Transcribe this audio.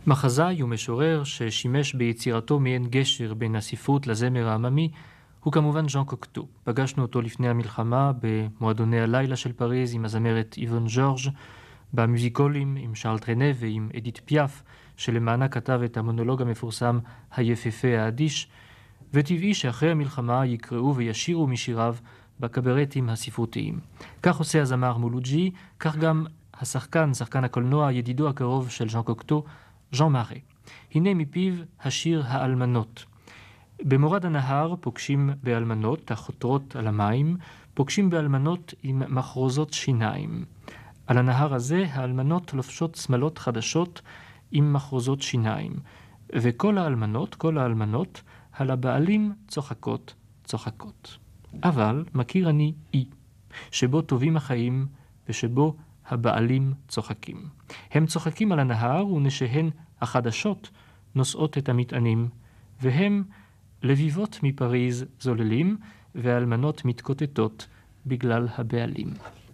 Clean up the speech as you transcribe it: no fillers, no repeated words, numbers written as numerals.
מחזאי ומשורר ששימש ביצירתו מעין גשר בין הספרות לזמר העממי, הוא כמובן ז'אן קוקטו. פגשנו אותו לפני המלחמה במועדוני הלילה של פריז עם הזמרת איבון ז'ורג', במוזיקולים עם שארל טרנה ועם אדית פיאף, שלמענה כתב את המונולוג המפורסם היפהפה האדיש, וטבעי שאחרי המלחמה יקראו וישירו משיריו בקברטים הספרותיים. כך עושה הזמר מולוג'י, כך גם שחקן הקולנוע, ידידו הקרוב של ז'אן קוקטו, ז'אן מארה. הנה מפיו השיר האלמנות. במורד הנהר פוגשים באלמנות החותרות על המים, פוגשים באלמנות עם מחרוזות שיניים. על הנהר הזה האלמנות לובשות שמלות חדשות עם מחרוזות שיניים. וכל האלמנות, על הבעלים צוחקות. אבל מכיר אני אי, שבו טובים החיים ושבו הבעלים צוחקים. הם צוחקים על הנהר ונשיהן החדשות נושאות את המטענים, והם לביבות מפריז זוללים והאלמנות מתקוטטות בגלל הבעלים.